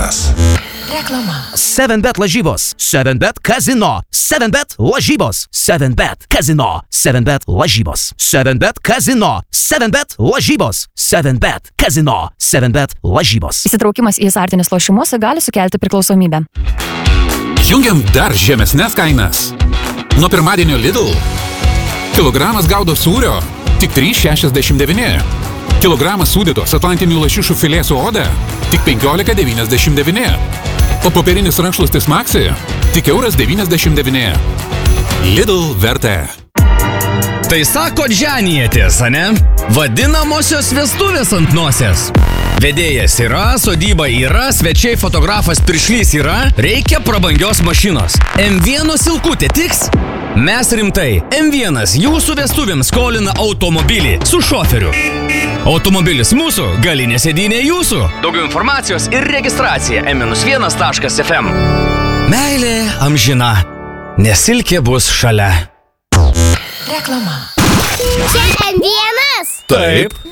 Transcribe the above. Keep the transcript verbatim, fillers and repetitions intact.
vienas. Reklama. seven bet lažybos. seven bet kazino. seven bet lažybos. seven bet kazino. seven bet lažybos. seven bet kazino. seven bet lažybos. seven bet kazino. seven bet lažybos. Įsitraukimas į azartinius lošimus gali sukelti priklausomybę. Jungiam dar žemesnes kainas. Nuo pirmadienio Lidl. Kilogramas gaudo sūrio tik trys šešiasdešimt devyni. Kilogramas sūdytos atlantinių lašišų filė su oda tik penkiolika devyniasdešimt devyni. O popierinis rankšluostis Maxi tik euras devyniasdešimt devyni. Lidl vertė. Tai sako dženijatės, ane? Vadinamosios vestuvės ant nosies. Vedėjas yra, sodyba yra, svečiai fotografas piršlys yra, reikia prabangios mašinos. M vienas silkutė tiks? Mes rimtai. M vienas jūsų vestuvėms skolina automobilį su šoferiu. Automobilis mūsų, galinė sėdynė jūsų. Daugiau informacijos ir registracija em vienas taškas ef em. Meilė amžina, nes silkė bus šalia. Reklama. Čia M vienas. Taip.